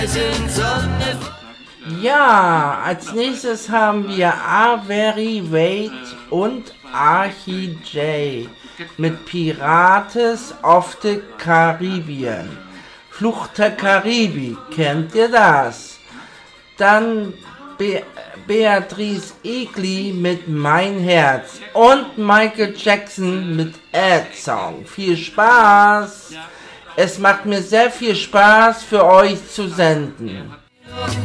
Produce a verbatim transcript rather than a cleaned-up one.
Ja, als nächstes haben wir Avery Wade und Archie J mit Pirates of the Caribbean. Flucht der Karibik, kennt ihr das? Dann Be- Beatrice Egli mit Mein Herz und Michael Jackson mit Ad Song. Viel Spaß! Es macht mir sehr viel Spaß, für euch zu senden.